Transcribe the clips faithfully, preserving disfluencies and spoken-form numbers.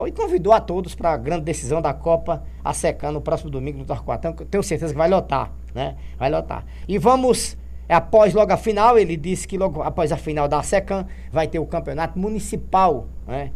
E convidou a todos para a grande decisão da Copa ASECAN no próximo domingo no Torquatão, que eu tenho certeza que vai lotar, né? Vai lotar. E vamos, após logo a final, ele disse que logo após a final da ASECAN vai ter o campeonato municipal, né?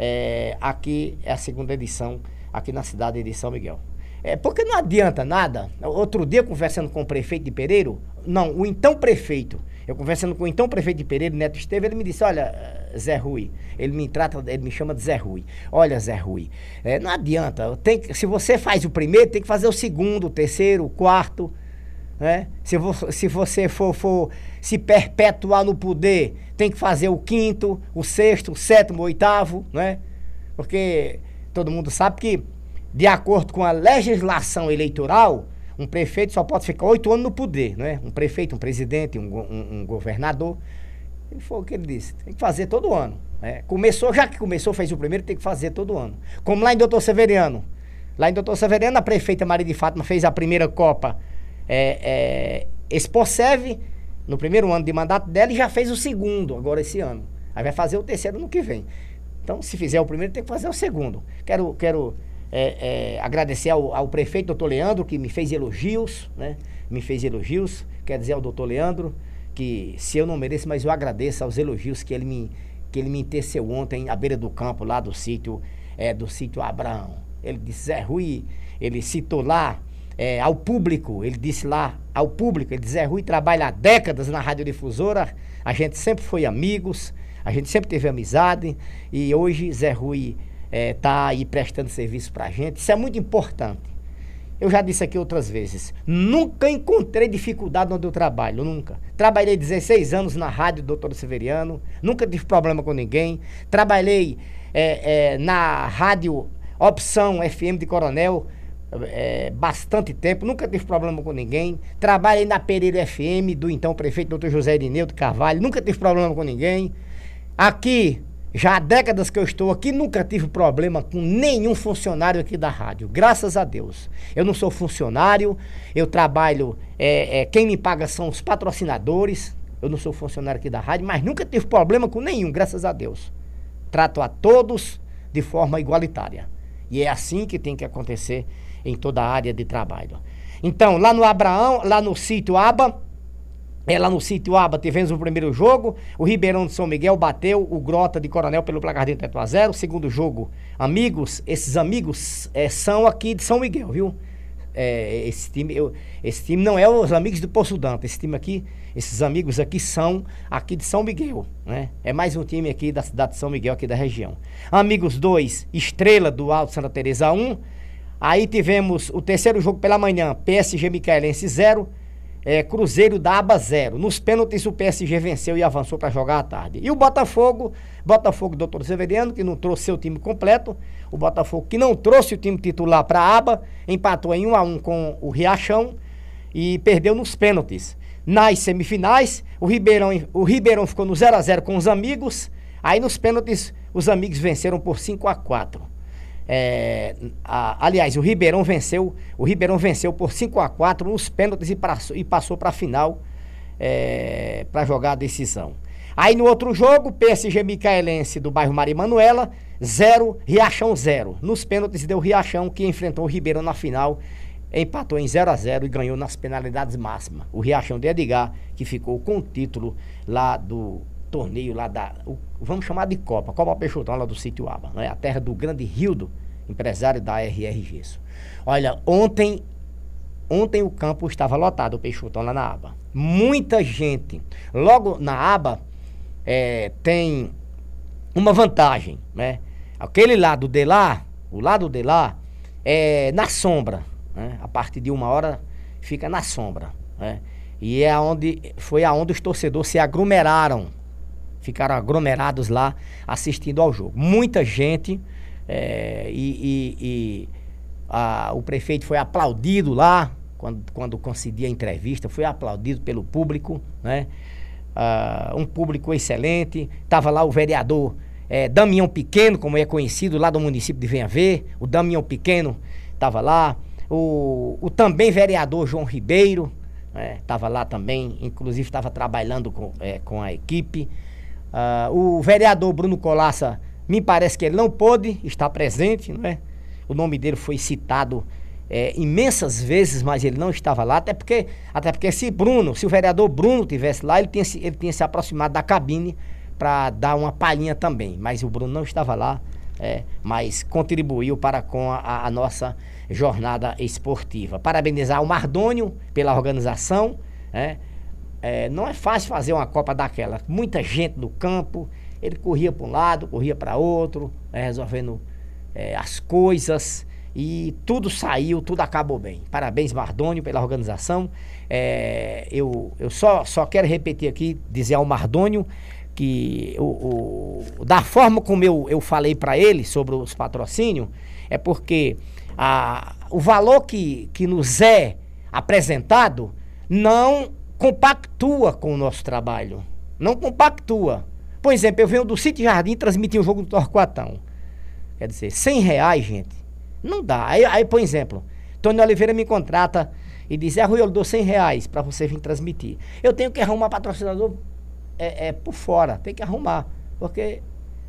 É, aqui é a segunda edição, aqui na cidade de São Miguel. É, porque não adianta nada. Outro dia, conversando com o prefeito de Pereiro, não, o então prefeito, eu conversando com o então prefeito de Pereiro, Neto Esteve, ele me disse, olha, Zé Rui, ele me trata, ele me chama de Zé Rui. Olha, Zé Rui, é, não adianta, tem que, se você faz o primeiro, tem que fazer o segundo, o terceiro, o quarto, né? Se, vo, se você for, for se perpetuar no poder, tem que fazer o quinto, o sexto, o sétimo, o oitavo, né? Porque todo mundo sabe que, de acordo com a legislação eleitoral, um prefeito só pode ficar oito anos no poder, né? Um prefeito, um presidente, um, um, um governador. E foi o que ele disse, tem que fazer todo ano. Né? Começou, já que começou, fez o primeiro, tem que fazer todo ano. Como lá em Doutor Severiano. Lá em Doutor Severiano, a prefeita Maria de Fátima fez a primeira Copa é, é, Exposev, no primeiro ano de mandato dela, e já fez o segundo, agora esse ano. Aí vai fazer o terceiro no que vem. Então, se fizer o primeiro, tem que fazer o segundo. Quero... quero É, é, agradecer ao, ao prefeito doutor Leandro, que me fez elogios, né? Me fez elogios, quer dizer ao doutor Leandro, que se eu não mereço, mas eu agradeço aos elogios que ele me, que ele me teceu ontem à beira do campo, lá do sítio, é, do sítio Abraão. Ele disse, Zé Rui, ele citou lá, é, ao público, ele disse lá ao público, ele disse, Zé Rui trabalha há décadas na radiodifusora, a gente sempre foi amigos, a gente sempre teve amizade, e hoje Zé Rui está é, aí prestando serviço pra gente. Isso é muito importante. Eu já disse aqui outras vezes, nunca encontrei dificuldade onde eu trabalho, nunca. Trabalhei dezesseis anos na rádio doutor Severiano, nunca tive problema com ninguém. Trabalhei é, é, na rádio Opção F M de Coronel é, bastante tempo, nunca tive problema com ninguém. Trabalhei na Pereira F M do então prefeito doutor José Irineu de Carvalho, nunca tive problema com ninguém. Aqui, já há décadas que eu estou aqui, nunca tive problema com nenhum funcionário aqui da rádio, graças a Deus. Eu não sou funcionário, eu trabalho, é, é, quem me paga são os patrocinadores, eu não sou funcionário aqui da rádio, mas nunca tive problema com nenhum, graças a Deus. Trato a todos de forma igualitária. E é assim que tem que acontecer em toda a área de trabalho. Então, lá no Abraão, lá no sítio Aba, É, lá no sítio Aba tivemos o primeiro jogo, o Ribeirão de São Miguel bateu o Grota de Coronel pelo placar de oito a zero. Segundo jogo, amigos, esses amigos é, são aqui de São Miguel, viu? É, esse, time, eu, esse time não é os amigos do Poço Danta, esse time aqui, esses amigos aqui são aqui de São Miguel, né? É mais um time aqui da cidade de São Miguel, aqui da região. Amigos dois, Estrela do Alto Santa Teresa um. Aí tivemos o terceiro jogo pela manhã, P S G Micaelense zero. É, Cruzeiro da Aba zero. Nos pênaltis o P S G venceu e avançou para jogar à tarde. E o Botafogo, Botafogo doutor Severiano, que não trouxe seu time completo, o Botafogo que não trouxe o time titular para a Aba, empatou em um a um com o Riachão e perdeu nos pênaltis. Nas semifinais, o Ribeirão, o Ribeirão ficou no zero a zero com os amigos, aí nos pênaltis os amigos venceram por cinco a quatro. É, a, aliás, o Ribeirão venceu, o Ribeirão venceu por cinco a quatro nos pênaltis e, passou, e passou para a final é, para jogar a decisão. Aí no outro jogo, P S G Micaelense do bairro Maria Manuela, zero, Riachão zero. Nos pênaltis deu Riachão, que enfrentou o Ribeirão na final, empatou em zero a zero e ganhou nas penalidades máximas. O Riachão de Edgar, que ficou com o título lá do torneio lá da, o, vamos chamar de Copa, Copa Peixotão lá do sítio Aba, né? A terra do grande Rildo, empresário da R R Gesso. Olha, ontem, ontem o campo estava lotado, o Peixotão lá na Aba. Muita gente. Logo na Aba é, tem uma vantagem, né? Aquele lado de lá, o lado de lá é na sombra, né? A partir de uma hora fica na sombra, né? E é aonde, foi aonde os torcedores se aglomeraram. Ficaram aglomerados lá assistindo ao jogo. Muita gente é, e, e, e a, o prefeito foi aplaudido lá quando, quando concedia a entrevista, foi aplaudido pelo público, né? Ah, um público excelente. Estava lá o vereador é, Damião Pequeno, como é conhecido lá do município de Venha Ver. O Damião Pequeno estava lá. O, o também vereador João Ribeiro estava é, lá também, inclusive estava trabalhando com, é, com a equipe. Uh, o vereador Bruno Colaça Me parece que ele não pôde estar presente, não é? O nome dele foi citado é, imensas vezes, mas ele não estava lá, até porque, até porque se Bruno, se o vereador Bruno tivesse lá, ele tinha, ele tinha se aproximado da cabine para dar uma palhinha também, mas o Bruno não estava lá, é, mas contribuiu para com a, a nossa jornada esportiva. Parabenizar o Mardônio pela organização, é, é, não é fácil fazer uma Copa daquela, muita gente no campo, ele corria para um lado, corria para outro, é, resolvendo é, as coisas, e tudo saiu, tudo acabou bem. Parabéns, Mardônio, pela organização. É, eu eu só, só quero repetir aqui, dizer ao Mardônio que o, o, da forma como eu, eu falei para ele sobre os patrocínios, é porque a, o valor que, que nos é apresentado não compactua com o nosso trabalho. Não compactua. Por exemplo, eu venho do Sítio Jardim transmitir o jogo do Torquatão. Quer dizer, cem reais, gente, não dá. Aí, aí por exemplo, Tony Oliveira me contrata e diz, é, Rui, eu dou cem reais para você vir transmitir. Eu tenho que arrumar patrocinador é, é, por fora, tem que arrumar. Porque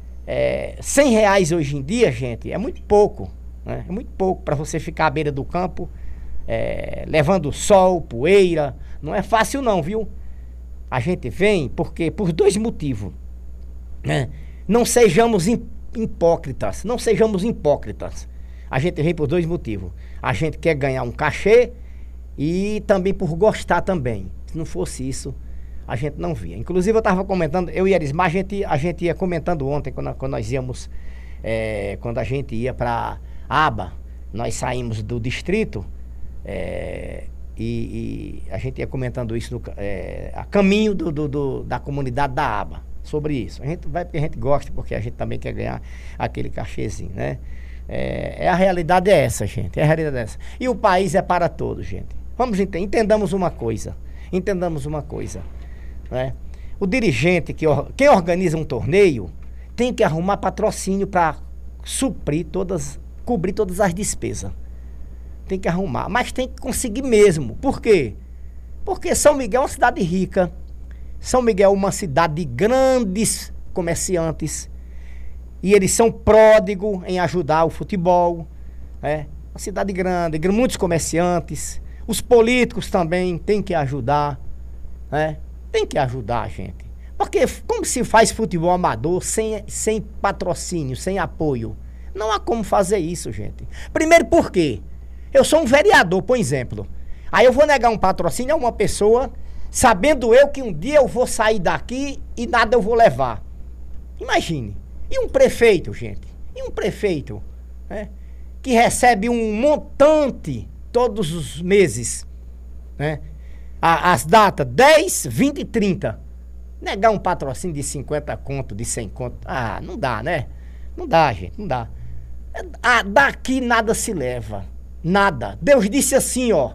é, cem reais hoje em dia, gente, é muito pouco. Né? É muito pouco para você ficar à beira do campo, é, levando sol, poeira. Não é fácil não, viu? A gente vem porque por dois motivos. Né? Não sejamos hipócritas, não sejamos hipócritas. A gente vem por dois motivos. A gente quer ganhar um cachê e também por gostar também. Se não fosse isso, a gente não via. Inclusive eu estava comentando, eu e Erismar, a gente, a gente ia comentando ontem, quando, quando nós íamos, é, quando a gente ia para Aba, nós saímos do distrito, é, e, e a gente ia comentando isso no, é, a caminho do, do, do, da comunidade da Aba. Sobre isso. A gente vai porque a gente gosta, porque a gente também quer ganhar aquele cachezinho, né? É, é a realidade é essa, gente. É a realidade é essa. E o país é para todos, gente. Vamos entender, entendamos uma coisa. Entendamos uma coisa, né? O dirigente, que quem organiza um torneio, tem que arrumar patrocínio para suprir todas, cobrir todas as despesas. Tem que arrumar, mas tem que conseguir mesmo. Por quê? Porque São Miguel é uma cidade rica. São Miguel é uma cidade de grandes comerciantes e eles são pródigos em ajudar o futebol, né? Uma cidade grande, muitos comerciantes, os políticos também têm que ajudar, né? Tem que ajudar, gente, porque como se faz futebol amador sem, sem patrocínio, sem apoio? Não há como fazer isso, gente. Primeiro, por quê? Eu sou um vereador, por exemplo, aí eu vou negar um patrocínio a uma pessoa sabendo eu que um dia eu vou sair daqui e nada eu vou levar. Imagine. E um prefeito, gente? E um prefeito, né, que recebe um montante todos os meses, né? A, as datas dez, vinte e trinta. Negar um patrocínio de cinquenta conto, de cem conto. Ah, não dá, né? Não dá, gente, não dá. Ah, daqui nada se leva. Nada. Deus disse assim, ó.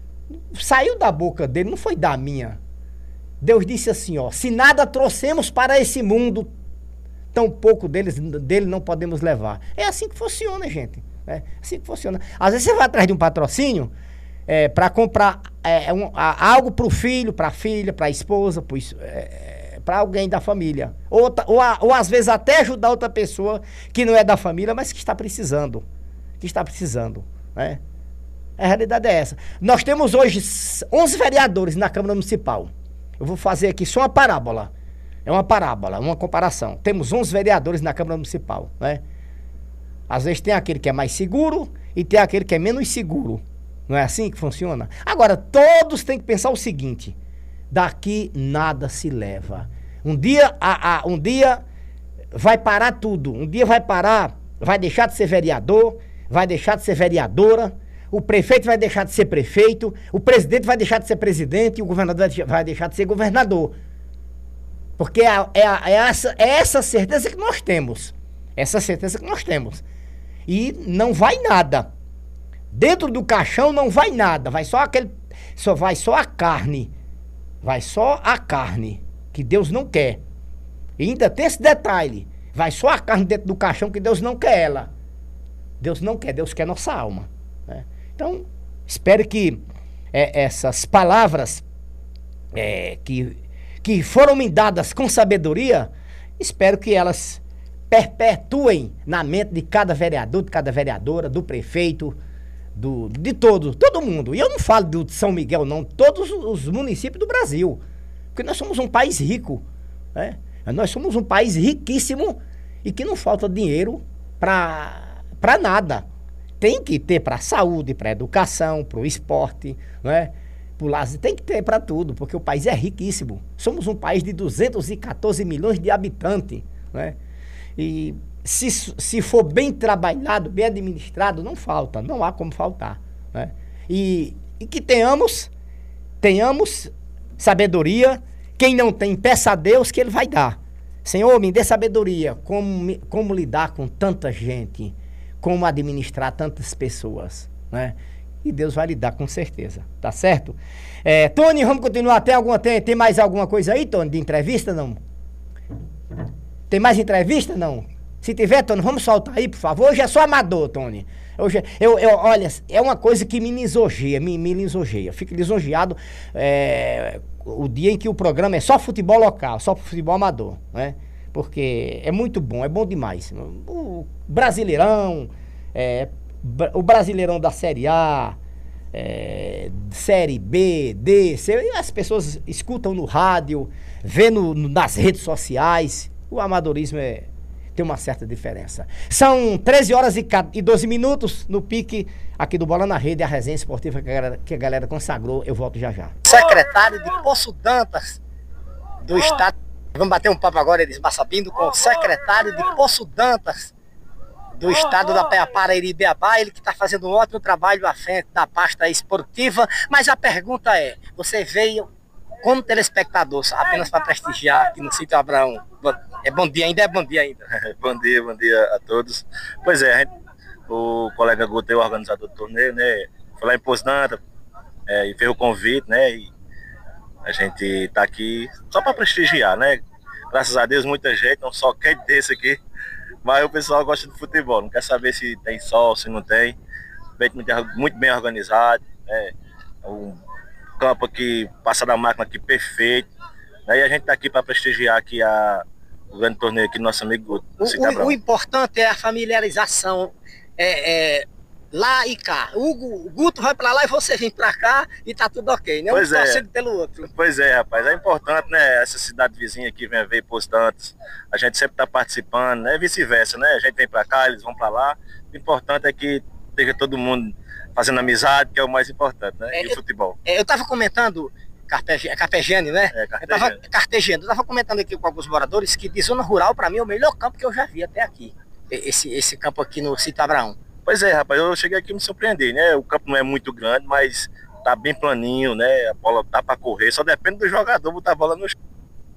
Saiu da boca dele, não foi da minha. Deus disse assim, ó, se nada trouxemos para esse mundo, tão pouco deles, dele não podemos levar. É assim que funciona, gente. É assim que funciona. Às vezes você vai atrás de um patrocínio é, para comprar é, um, a, algo para o filho, para a filha, para a esposa, é, para alguém da família. Ou, ou, ou às vezes até ajudar outra pessoa que não é da família, mas que está precisando. Que está precisando, né? A realidade é essa. Nós temos hoje onze vereadores na Câmara Municipal. Eu vou fazer aqui só uma parábola. É uma parábola, uma comparação. Temos onze vereadores na Câmara Municipal, né? Às vezes tem aquele que é mais seguro e tem aquele que é menos seguro. Não é assim que funciona? Agora, todos têm que pensar o seguinte: daqui nada se leva. Um dia, a, a, um dia vai parar tudo. Um dia vai parar, vai deixar de ser vereador, vai deixar de ser vereadora. O prefeito vai deixar de ser prefeito, o presidente vai deixar de ser presidente e o governador vai deixar de ser governador. Porque é, é, é, essa, é essa certeza que nós temos. Essa certeza que nós temos. E não vai nada. Dentro do caixão não vai nada. Vai só aquele. Só vai só a carne. Vai só a carne. Que Deus não quer. E ainda tem esse detalhe. Vai só a carne dentro do caixão que Deus não quer ela. Deus não quer, Deus quer nossa alma, né? Então, espero que é, essas palavras é, que, que foram me dadas com sabedoria, espero que elas perpetuem na mente de cada vereador, de cada vereadora, do prefeito, do, de todo, todo mundo. E eu não falo do São Miguel, não, todos os municípios do Brasil. Porque nós somos um país rico, né? Nós somos um país riquíssimo e que não falta dinheiro para para nada. Tem que ter para a saúde, para a educação, para o esporte, né? Pro lazer, tem que ter para tudo, porque o país é riquíssimo. Somos um país de duzentos e quatorze milhões de habitantes, né? E se, se for bem trabalhado, bem administrado, não falta, não há como faltar, né? E, e que tenhamos, tenhamos sabedoria. Quem não tem, peça a Deus que Ele vai dar. Senhor, me dê sabedoria, como, como lidar com tanta gente, como administrar tantas pessoas, né? E Deus vai lhe dar com certeza, tá certo? É, Tony, vamos continuar. Tem, alguma, tem, tem mais alguma coisa aí, Tony, de entrevista, não? Tem mais entrevista, não? Se tiver, Tony, vamos soltar aí, por favor. Hoje é só amador, Tony. Hoje, eu, eu, olha, é uma coisa que me lisonjeia, me, me lisonjeia. Fico lisonjeado é, o dia em que o programa é só futebol local, só futebol amador, né? Porque é muito bom, é bom demais. O Brasileirão, é, o Brasileirão da Série A, é, Série B, D, C, as pessoas escutam no rádio, vê no, no, nas redes sociais. O amadorismo é, tem uma certa diferença. São treze horas e doze minutos no pique aqui do Bola na Rede, a resenha esportiva que a galera, que a galera consagrou. Eu volto já já. Secretário de Poço Dantas do Estado. Vamos bater um papo agora, Elis Massabindo, com o secretário de Poço Dantas do Estado da Paraíba, Beabá, ele que está fazendo um ótimo trabalho à frente da pasta esportiva. Mas a pergunta é, você veio como telespectador, apenas para prestigiar aqui no Sítio Abraão. É bom dia ainda? É bom dia ainda. Bom dia, bom dia a todos. Pois é, a gente, o colega Guto, o organizador do torneio, né, foi lá em Poço Dantas, é, e fez o convite, né, e a gente está aqui só para prestigiar, né. Graças a Deus, muita gente, não só quer desse aqui, mas o pessoal gosta de futebol, não quer saber se tem sol, se não tem. Muito, muito bem organizado, né, um campo aqui, passa da máquina aqui perfeito, né, e a gente está aqui para prestigiar aqui a, o grande torneio aqui do nosso amigo Guto. O, o, o importante é a familiarização, é, é, lá e cá. O, o Guto vai para lá e você vem para cá e tá tudo ok, né? Pois um é. pelo outro. Pois é, rapaz, é importante, né, essa cidade vizinha aqui vem ver Poço Dantas, a gente sempre tá participando, né, vice-versa, né, a gente vem para cá, eles vão para lá. O importante é que esteja todo mundo fazendo amizade, que é o mais importante, né, é, e o futebol. Eu, eu tava comentando, Carpegiani, né? É, Cartegiani. Eu tava, Cartegiani. Eu tava comentando aqui com alguns moradores que de zona rural, para mim, é o melhor campo que eu já vi até aqui. Esse, esse campo aqui no Sítio Abraão. Pois é, rapaz, eu cheguei aqui e me surpreendi, né? O campo não é muito grande, mas tá bem planinho, né? A bola dá para correr, só depende do jogador botar a bola no chão.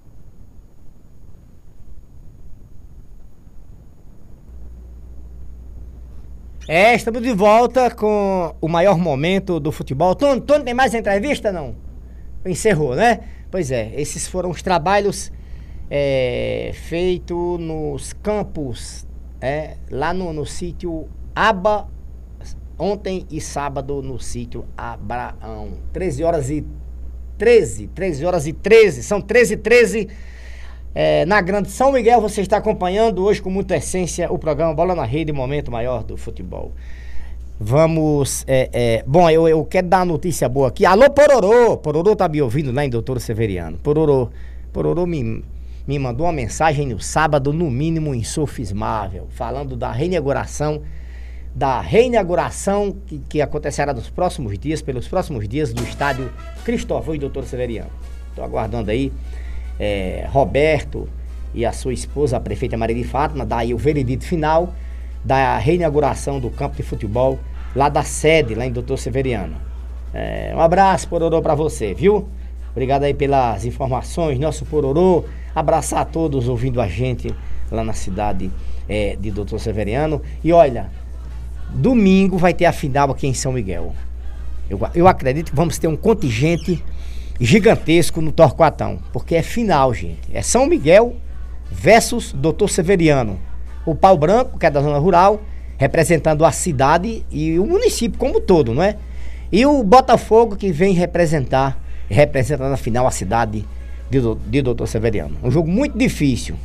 É, estamos de volta com o maior momento do futebol. Tony, Tony, tem mais entrevista, não? Encerrou, né? Pois é, esses foram os trabalhos é, feitos nos campos, é, lá no, no sítio Aba, ontem e sábado no sítio Abraão. treze horas e treze, treze horas e treze, são treze e treze. É, na Grande São Miguel, você está acompanhando hoje com muita essência o programa Bola na Rede, momento maior do futebol. Vamos, é, é, bom, eu, eu quero dar uma notícia boa aqui. Alô, Pororô, Pororô tá me ouvindo lá em Doutor Severiano. Pororô, Pororô me, me mandou uma mensagem no sábado, no mínimo insofismável, falando da reinauguração, da reinauguração que, que acontecerá nos próximos dias, pelos próximos dias, do estádio Cristóvão e Doutor Severiano. Estou aguardando aí, é, Roberto e a sua esposa, a prefeita Maria de Fátima, daí o veredito final da reinauguração do campo de futebol lá da sede, lá em Doutor Severiano. É, um abraço, Pororô, pra você, viu? Obrigado aí pelas informações, nosso Pororô. Abraçar a todos ouvindo a gente lá na cidade é, de Doutor Severiano. E olha, domingo vai ter a final aqui em São Miguel. Eu, eu acredito que vamos ter um contingente gigantesco no Torquatão, porque é final, gente. É São Miguel versus Doutor Severiano. O Pau Branco, que é da zona rural, representando a cidade e o município como todo, não é? E o Botafogo, que vem representar, representando na final a cidade de, de Doutor Severiano. Um jogo muito difícil,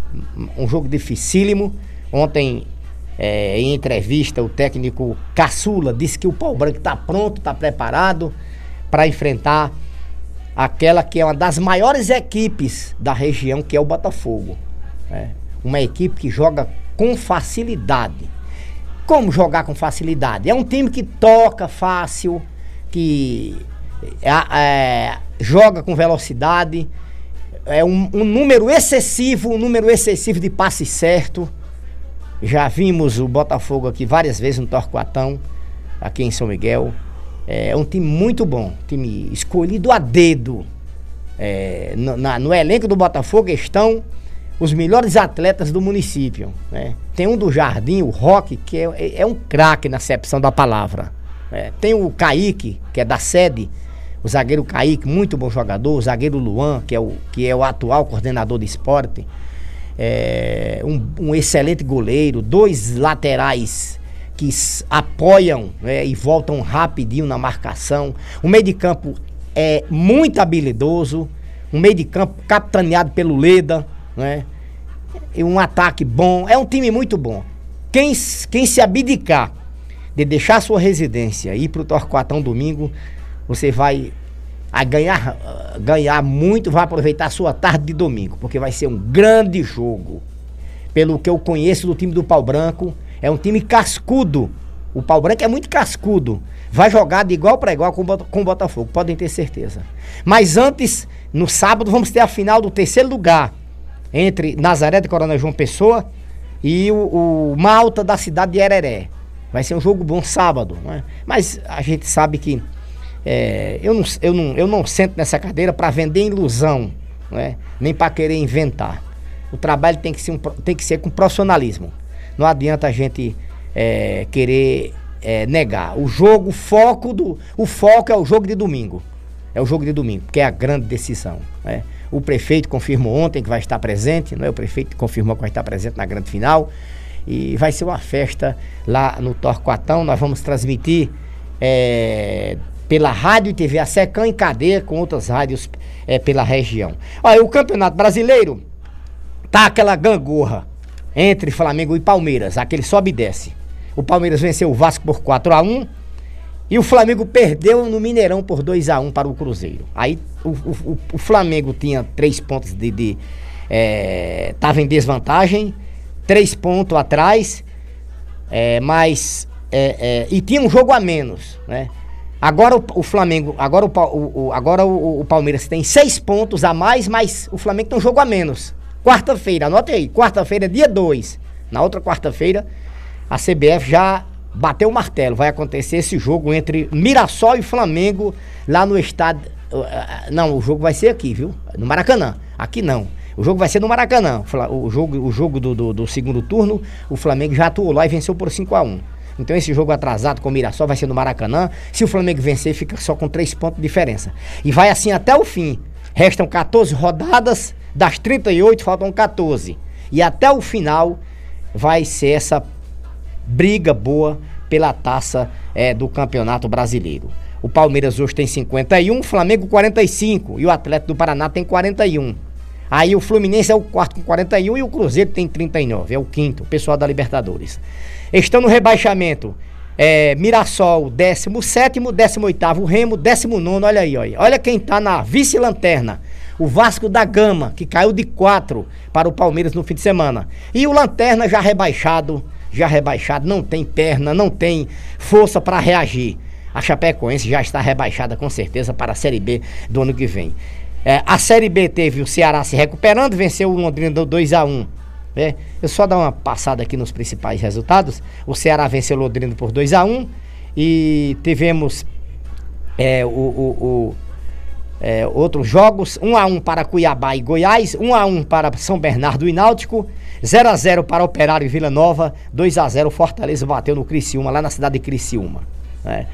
Um jogo dificílimo. Ontem, é, em entrevista, o técnico Caçula disse que o Pau Branco está pronto, está preparado para enfrentar aquela que é uma das maiores equipes da região, que é o Botafogo. É, uma equipe que joga com facilidade. Como jogar com facilidade? É um time que toca fácil, que é, é, joga com velocidade, é um, um número excessivo, um número excessivo de passe certo. Já vimos o Botafogo aqui várias vezes no Torquatão, aqui em São Miguel. É um time muito bom, time escolhido a dedo. É, no, na, no elenco do Botafogo estão os melhores atletas do município, né? Tem um do Jardim, o Roque, que é, é um craque na acepção da palavra. É, tem o Kaique, que é da sede, o zagueiro Kaique, muito bom jogador. O zagueiro Luan, que é o, que é o atual coordenador de esporte. É, um, um excelente goleiro. Dois laterais que apoiam, né, e voltam rapidinho na marcação. O meio de campo é muito habilidoso. Um meio de campo capitaneado pelo Leda, né? E um ataque bom. É um time muito bom. Quem, quem se abdicar de deixar sua residência e ir pro Torquatão domingo, você vai a ganhar, ganhar muito, vai aproveitar a sua tarde de domingo, porque vai ser um grande jogo. Pelo que eu conheço do time do Pau Branco, é um time cascudo. O Pau Branco é muito cascudo. Vai jogar de igual para igual com o Botafogo, podem ter certeza. Mas antes, no sábado, vamos ter a final do terceiro lugar, entre Nazaré de Coronel João Pessoa e o, o Malta da cidade de Hereré. Vai ser um jogo bom sábado, né? Mas a gente sabe que é, eu, não, eu, não, eu não sento nessa cadeira para vender ilusão, né? Nem para querer inventar. O trabalho tem que ser, um, tem que ser com profissionalismo. Não adianta a gente é, querer é, negar. O jogo, o foco, do, o foco é o jogo de domingo. É o jogo de domingo, que é a grande decisão, né? O prefeito confirmou ontem que vai estar presente, né? O prefeito confirmou que vai estar presente na grande final. E vai ser uma festa lá no Torquatão. Nós vamos transmitir é, pela rádio e T V A Secam em cadeia com outras rádios é, pela região. Olha, o Campeonato Brasileiro tá aquela gangorra entre Flamengo e Palmeiras, aquele sobe e desce. O Palmeiras venceu o Vasco por quatro a um e o Flamengo perdeu no Mineirão por dois a um para o Cruzeiro. Aí o, o, o Flamengo tinha três pontos de... de é, tava em desvantagem, três pontos atrás, é, mas é, é, e tinha um jogo a menos, né? Agora o, o Flamengo, agora, o, o, agora o, o Palmeiras tem seis pontos a mais, mas o Flamengo tem um jogo a menos. Quarta-feira, anote aí, quarta-feira, dia dois. Na outra quarta-feira, a C B F já bateu o martelo. Vai acontecer esse jogo entre Mirassol e Flamengo lá no estádio. Não, o jogo vai ser aqui, viu? No Maracanã. Aqui não. O jogo vai ser no Maracanã. O jogo, o jogo do, do, do segundo turno, o Flamengo já atuou lá e venceu por cinco a um. Então esse jogo atrasado com o Mirassol vai ser no Maracanã. Se o Flamengo vencer, fica só com três pontos de diferença. E vai assim até o fim. Restam quatorze rodadas, das trinta e oito faltam quatorze. E até o final vai ser essa briga boa pela taça é, do Campeonato Brasileiro. O Palmeiras hoje tem cinquenta e um, o Flamengo quarenta e cinco e o Atlético do Paraná tem quarenta e um. Aí o Fluminense é o quarto com quarenta e um e o Cruzeiro tem trinta e nove, é o quinto, o pessoal da Libertadores. Estão no rebaixamento é, Mirassol, décimo sétimo, décimo oitavo Remo, décimo nono, olha aí, olha, olha quem tá na vice-lanterna. O Vasco da Gama, que caiu de quatro para o Palmeiras no fim de semana. E o Lanterna já rebaixado, já rebaixado, não tem perna, não tem força para reagir. A Chapecoense já está rebaixada com certeza para a Série B do ano que vem. É, a Série B teve o Ceará se recuperando, venceu o Londrina dois a um. É, eu só dar uma passada aqui nos principais resultados. O Ceará venceu o Londrina por dois a um e tivemos é, o, o, o, é, outros jogos, um a um para Cuiabá e Goiás, um a um para São Bernardo e Náutico, zero a zero para Operário e Vila Nova, dois a zero Fortaleza bateu no Criciúma, lá na cidade de Criciúma. É,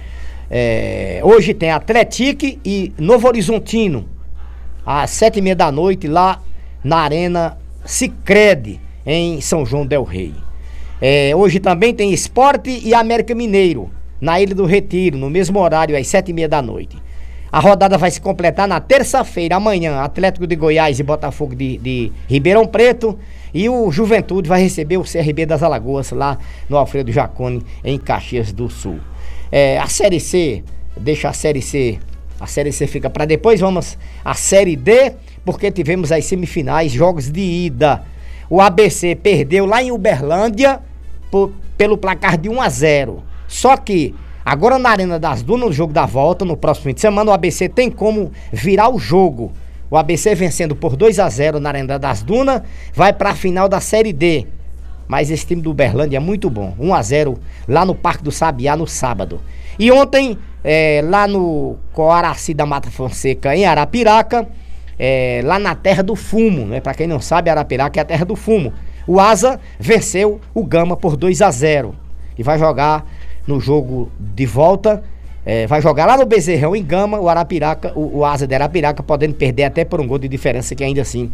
é, hoje tem Atlético e Novo Horizontino, às sete e meia da noite, lá na Arena Sicredi, em São João del Rei. É, hoje também tem Sport e América Mineiro, na Ilha do Retiro, no mesmo horário, às sete e meia da noite. A rodada vai se completar na terça-feira, amanhã, Atlético de Goiás e Botafogo de, de Ribeirão Preto, E o Juventude vai receber o C R B das Alagoas lá no Alfredo Jaconi, em Caxias do Sul. É, a Série C, deixa a Série C, a Série C fica para depois, vamos à Série D, porque tivemos as semifinais, jogos de ida. O A B C perdeu lá em Uberlândia por, pelo placar de um a zero. Só que agora na Arena das Dunas, no jogo da volta, no próximo fim de semana, o A B C tem como virar o jogo. O A B C vencendo por dois a zero na Arena das Dunas, vai para a final da Série D. Mas esse time do Uberlândia é muito bom. um a zero lá no Parque do Sabiá no sábado. E ontem, é, lá no Coaraci da Mata Fonseca, em Arapiraca, é, lá na Terra do Fumo, né? Para quem não sabe, Arapiraca é a Terra do Fumo. O Asa venceu o Gama por dois a zero. E vai jogar no jogo de volta. É, vai jogar lá no Bezerrão, em Gama, o Arapiraca, o, o Asa de Arapiraca, podendo perder até por um gol de diferença, que ainda assim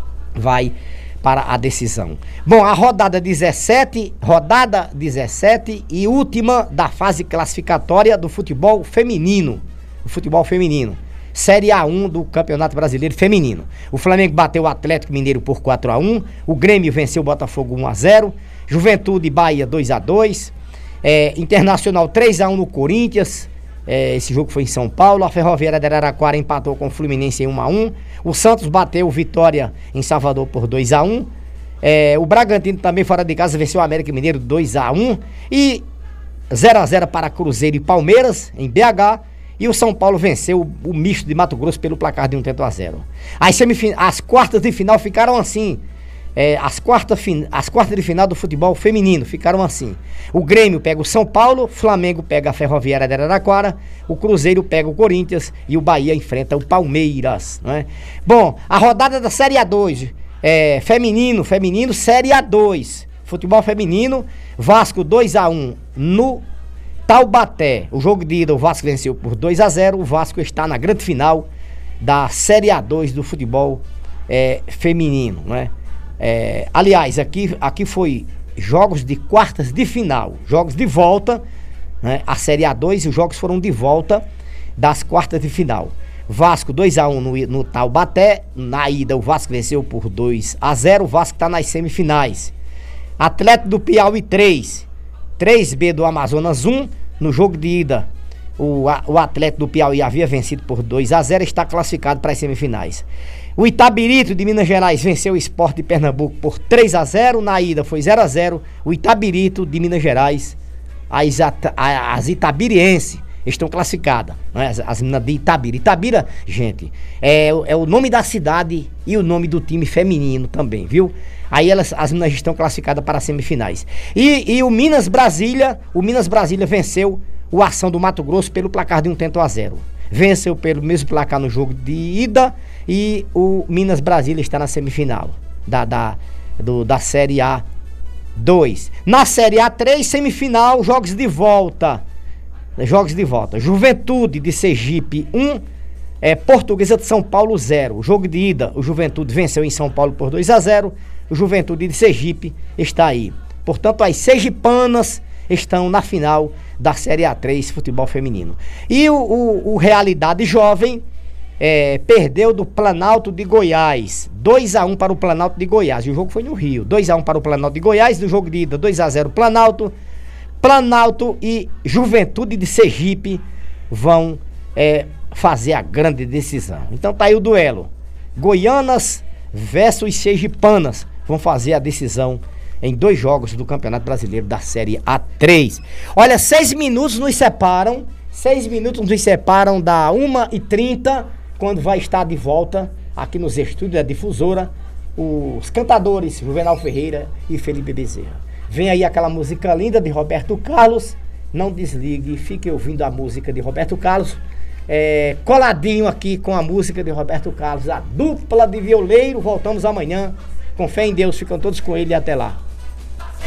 vai para a decisão. Bom, a rodada dezessete, rodada dezessete e última da fase classificatória do futebol feminino. O futebol feminino. Série A um do Campeonato Brasileiro Feminino. O Flamengo bateu o Atlético Mineiro por quatro a um, o Grêmio venceu o Botafogo um a zero, Juventude e Bahia dois a dois, é, Internacional três a um no Corinthians. É, esse jogo foi em São Paulo. A Ferroviária de Araraquara empatou com o Fluminense em um a um. O Santos bateu o Vitória em Salvador por dois a um. É, o Bragantino também fora de casa venceu o América Mineiro dois a um. E zero a zero para Cruzeiro e Palmeiras em B H. E o São Paulo venceu o, o misto de Mato Grosso pelo placar de um tento a zero. As, semifin... As quartas de final ficaram assim. É, as, quartas fin... as quartas de final do futebol feminino ficaram assim. O Grêmio pega o São Paulo, Flamengo pega a Ferroviária de Araraquara, o Cruzeiro pega o Corinthians e o Bahia enfrenta o Palmeiras, não é? Bom, a rodada da Série A dois, é, feminino, feminino, Série A dois, futebol feminino, Vasco dois a um no Taubaté. O jogo de ida, o Vasco venceu por dois a zero, o Vasco está na grande final da Série A dois do futebol é, feminino, não é? É, aliás, aqui, aqui foi jogos de quartas de final, jogos de volta, né? A Série A dois, os jogos foram de volta das quartas de final. Vasco dois a um no, no Taubaté, na ida o Vasco venceu por dois a zero, o Vasco está nas semifinais. Atlético do Piauí três, três B do Amazonas um, no jogo de ida o, o Atlético do Piauí havia vencido por dois a zero, está classificado para as semifinais. O Itabirito de Minas Gerais venceu o Sport de Pernambuco por três a zero, na ida foi zero a zero. O Itabirito de Minas Gerais, as, as itabirienses estão classificadas, né? as, as meninas de Itabira. Itabira, gente, é, é o nome da cidade e o nome do time feminino também, viu? Aí elas, as meninas estão classificadas para as semifinais. E, e o Minas Brasília, o Minas Brasília venceu o Ação do Mato Grosso pelo placar de um tento a zero. Venceu pelo mesmo placar no jogo de ida e o Minas Brasília está na semifinal da, da, do, da Série A dois. Na Série A três, semifinal, jogos de volta. Jogos de volta. Juventude de Sergipe um, é, Portuguesa de São Paulo zero. O jogo de ida, o Juventude venceu em São Paulo por dois a zero. O Juventude de Sergipe está aí. Portanto, as sergipanas estão na final da Série A três futebol feminino. E o, o, o Realidade Jovem é, perdeu do Planalto de Goiás, dois a um para o Planalto de Goiás. E o jogo foi no Rio, dois a um para o Planalto de Goiás. No jogo de ida, dois a zero Planalto. Planalto e Juventude de Sergipe vão é, fazer a grande decisão. Então tá aí o duelo. Goianas versus sergipanas vão fazer a decisão em dois jogos do Campeonato Brasileiro da Série A três. Olha, seis minutos nos separam, seis minutos nos separam da uma e trinta, quando vai estar de volta aqui nos estúdios da Difusora, os cantadores Juvenal Ferreira e Felipe Bezerra. Vem aí aquela música linda de Roberto Carlos. Não desligue, fique ouvindo a música de Roberto Carlos. É, coladinho aqui com a música de Roberto Carlos, a dupla de violeiro. Voltamos amanhã. Com fé em Deus, ficam todos com ele e até lá.